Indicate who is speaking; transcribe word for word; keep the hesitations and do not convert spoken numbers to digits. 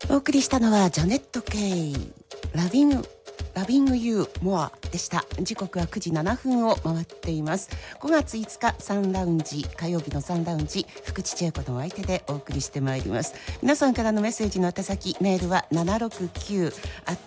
Speaker 1: お送りしたのはジャネット・ケイラビングラビングユーモアでした。時刻はくじななふんを回っています。ごがついつかサンラウンジ、火曜日のサンラウンジ、福地千恵子のお相手でお送りしてまいります。皆さんからのメッセージの宛先、メールはななろくきゅう